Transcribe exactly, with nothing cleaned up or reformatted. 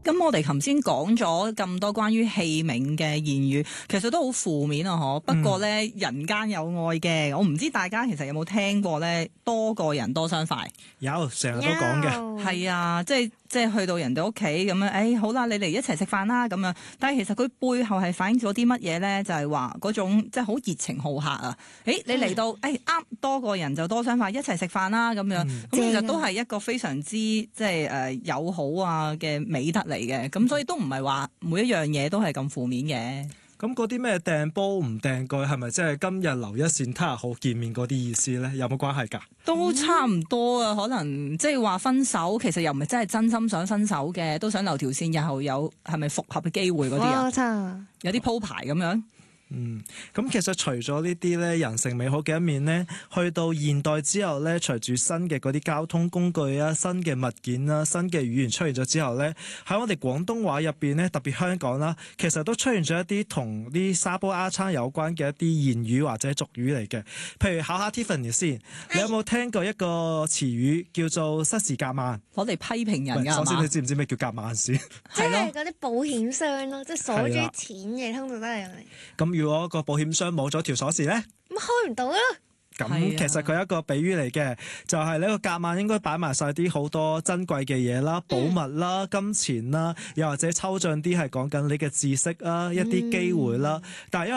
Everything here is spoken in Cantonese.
咁我哋頭先講咗咁多關於器皿嘅言語，其實都好負面啊！嗬。不過咧，嗯、人間有愛嘅，我唔知大家其實有冇聽過咧，多個人多雙筷。 有，成日都講嘅。 係啊，即係即係去到人哋屋企咁樣，誒、哎、好啦，你嚟一齊食飯啦咁樣。但係其實佢背後係反映咗啲乜嘢咧？就係話嗰種即係好熱情好客啊！誒、哎，你嚟到誒啱、哎、多個人就多雙筷，一齊食飯啦咁樣。咁、嗯、其實都係一個非常之即係誒友好啊嘅美德嚟嘅。咁所以都唔係話每一樣嘢都係咁負面嘅。 咁嗰啲咩掟煲唔掟蓋係咪即係今日留一線，他日好見面嗰啲意思咧？有冇關係㗎？ 都差唔多啊，可能即係話分手，其實又唔係真係真心想分手嘅，都想留條線，日後有係咪復合嘅機會嗰啲啊？有啲鋪排咁樣。 嗯，咁其實除咗呢啲咧人性美好嘅一面咧，去到現代之後咧，隨住新嘅嗰啲交通工具啊、新嘅物件啦、新嘅語言出現咗之後咧，喺我哋廣東話入邊咧，特別香港啦，其實都出現咗一啲同啲沙煲罌罉有關嘅一啲言語或者俗語嚟嘅。譬如考下 Tiffany 先，你有冇聽過一個詞語叫做失事夾萬？ 攞嚟批評人㗎。 首先你知唔知咩叫夾萬先？ 即係嗰啲保險箱咯，即係鎖住啲錢嘅，通常都係用嚟。 咁如果個保險箱冇咗條鎖匙咧， 咁開唔到啦。 咁其實佢係一個比喻嚟嘅，就係呢個夾萬應該擺埋晒啲好多珍貴嘅嘢啦、寶物啦、金錢啦，又或者抽象啲係講緊你嘅知識啦、一啲機會啦，但係因為